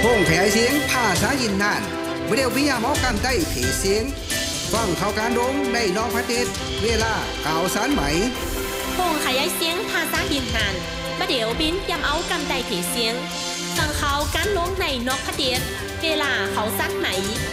พงขยายเสียงภาษายินนานวิดีโอพิยามอกันได้ผีเสียงฟังข่าวการร้องในนอกประเทศเวลาข่าวสารไหมพงขยายเสียงภาษายินนานวิดีโอบินยำเอากันได้ผีเสียงฟังข่าวการร้องในนอกประเทศเวลาข่าวสารไหม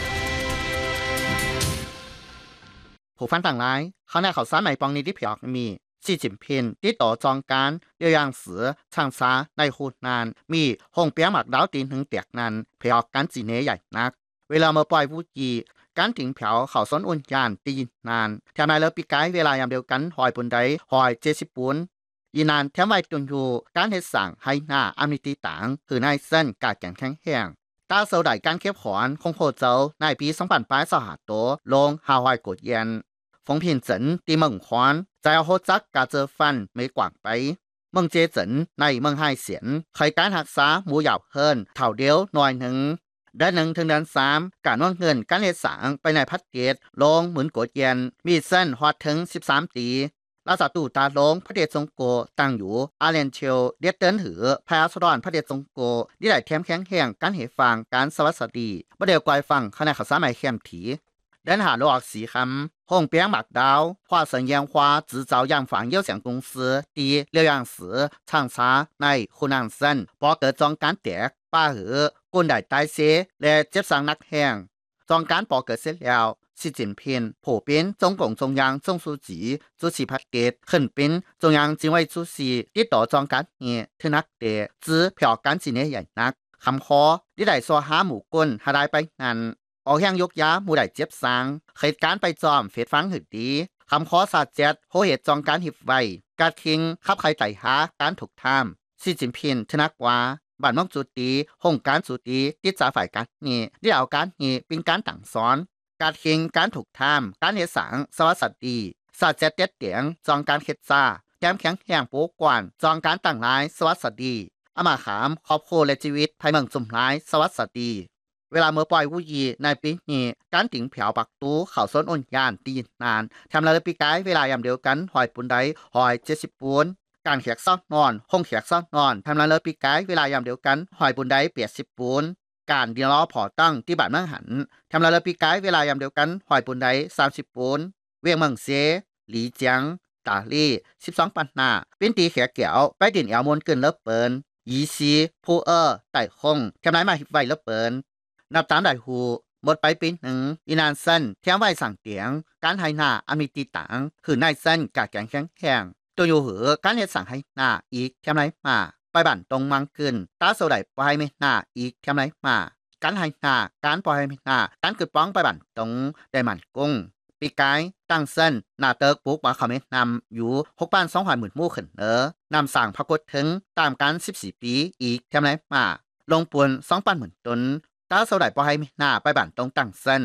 ผู้ฟังต่างหลายเขาในข่าวสารใหม่ปองนี้ที่เพียกมีสีจิ้นผิงที่ต่อจองการเรียงสือช่างซาในหูนานมีห้องเปียหมักดาวตีนถึงเตียกนั้นเพียกกันจีเนใหญ่นักเวลามาปล่อยวูจีการถึงเผาเขาซ้อนอุ่นยานตีนานแถมในเลิกปีกายเวลายามเดียวกันหอยปุ่นใดหอย70ปุนยีนานแถมไว้ตุนอยู่การเฮ็ดสั่งให้หน้าอำนิติต่างคือนายเส้นกาแก่งแข็งแห้งตาเสาได้การเก็บขอนคงโคเจ้าในปี2008โตลงฮาวายกดเย็น冯平镇的孟环在好早家这番没逛ไป孟街镇ในเมืองไฮเสียนเคยการรักษาหมูหยาบเฮินเท่าเดียวหน่อยหนึ่งเดือน1 ถึงเดือน3การวางเงินการเฮ็ดสร้างไปในพัดเกตลงเหมือนกดเย็นมีเส้นฮอดถึง13ปีลาสาตูตาลงพระเดชทรงโกตั้งอยู่อาเลนเชลเดียดเดินหือพระสดอนพระเดชทรงโกที่ได้แถมแข็งแห่งการเหฟังการสวัสดีบ่เดียวกวายฟังคณะข่าวสารใหม่เข้มถีเดินหาโลกสีคำห้องเปียงหมักดาว化成烟花制造样房有限公司第6样市长沙ใน湖南省ปอเกิดจองการแตกป้าหือกุนได้ตายเสียและเจ็บสังนักแห้งจองการปอเกิดเสร็จแล้ว习近平普遍中共中央总书记主持พัดเกตขึ้นเป็น中央政委主席ติดต่อจองการเนี่ยถึงนักเตะจื้อเพียการจีเนใหญ่นักคำขอที่ได้สัวหาหมู่ก้นหาได้ไปนั้นออกแห่งยกยาหมู่ได้เจ็บสังเหตุการณ์ไปจอมเฟดฟังหึดดีคำขอสาดเจ็ดโหเหตุจองการหิบไว้การคิงขับใครไต่หาการถูกทำ习近平ชนักว่าบ้านมองจุดดีห้องการจุดดีติดจ่าฝ่ายการนี้ที่เอาการนี้เป็นการต่างซ้อนการคิงการถูกทำการเหตุสังสวัสดีสาดเจ็ดเด็ดเตียงจองการเข็ดซ่าแก้มแข็งแห่งโป๊กวนจองการต่างร้ายสวัสดีอามาขามครอบครัวและชีวิตภายเมืองจุ่มร้ายสวัสดีเวลาเมื่อปล่อยวูยีในปีนี้การติ่งเผาปักตู้เข่าซ้นอ่อนยานตีนานทำลายปีกายเวลายามเดียวกันหอยปุ่นใดหอย70ปุนการเขียกซ่อนนอนห้องเขียกซ่อนนอนทำลายปีกายเวลายามเดียวกันหอยปุ่นใด80ปุนการดีล้อผอตั้งที่บ้านเมืองหันทำลายปีกายเวลายามเดียวกันหอยปุ่นใด30ปุนเวียงเมืองเสหลีเจียงตาลี่12ปันนาเป็นตีเขียเกี่ยวไปดินเอวมนเกินเลิศเปินยีซีผู้ไต่คงทำลายมาหิบไว้เลิศเปินนับตามได้หูหมดไปปีหนึ่งอีนานเส้นเที่ยงไว้สั่งเตียงการให้หน้าอมิติต่างคือนายเส้นกาแกงแข็งแข็งตัวอยู่หือการเฮ็ดสั่งให้หน้าอีกเที่ยงไรมาไปบั่นตรงมังขึ้นตาโซได้ปล่อยไม่หน้าอีกเที่ยงไรมาการให้หน้าการปล่อยไม่หน้าการกึดป้องไปบั่นตรงได้มันกุ้งปีกายตั้งเส้นหน้าเติกปุ๊กว่าเขาไม่นำอยู่6,200,000หมู่ขึ้นนำสั่งพระกฏถึงตามการ14ปีอีกเที่ยงไรมาลงปูน2,000ตนตาเสาได้ปล่อยให้หน้าไปบ้านตรงตั้งเส้น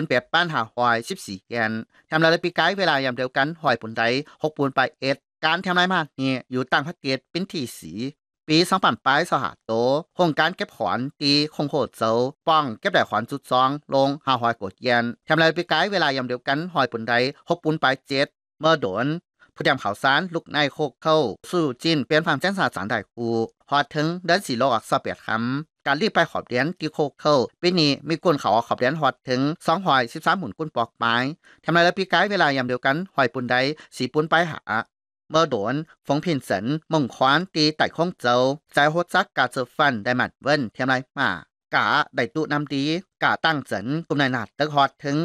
18,514เยนทำลายปีกายเวลายามเดียวกันหอยปุ่นใด6ปูนไปการทำลายมากนี่อยู่ต่างประเทศเป็นที่สีปี2008โตโครงการเก็บขอนตีคงโคเจ้าป้องเก็บได้ขอนจุด2ลงหาหอยกดเยนทำลายปีกายเวลายามเดียวกันหอยปุ่นใด6ปูนไป7เมื่อโดนผู้เตรียมข่าวสารลุกในโคกเข้าสู่จีนเปลี่ยนความแจ้งสารสารได้คูฮอดถึงเดือน4โลก28คำการรีบไปขอบเดียนที่โคกเข้าปีนี้มีกุนเขาขอบเดียนฮอดถึง213หมุนกุนปอกไม้ทำลายปีกายเวลายามเดียวกันหอยปุ่นใด4ปุนไปหาเมื่อโดนฟงพินเสินมงควานตีไต่คงเจ้าใจโหดจักกาเจอฟันได้หมัดเว้นเทียมไรมากาได้ตุนำดีกาตั้งเสินกุมในนาดตึกฮอดถึง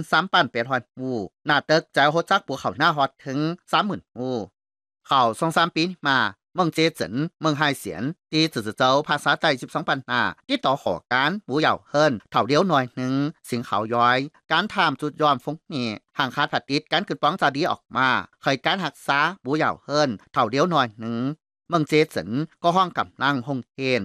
13,800หมู่นาตึกใจโหดจักปูเขาหน้าฮอดถึง30,000หมู่เขา2-3ปีมาเมืองเจเจินเมืองไฮเสียนที่จื่อเจ้าภาษาใต้12ปันนาที่ต่อหอการหมูเหย่าเฮิรนเถ่าเดียวหน่อยหนึ่งสิงเขาย้อยการทามจุดยอมฟงนี่ห่างคาดผัดติดการขึ้นป้องจาดีออกมาเคยการหักษาหมูเหย่าเฮิรนเถ่าเดียวหน่อยหนึ่งเมืองเจเจินก็ห้องกำลังห้องเทน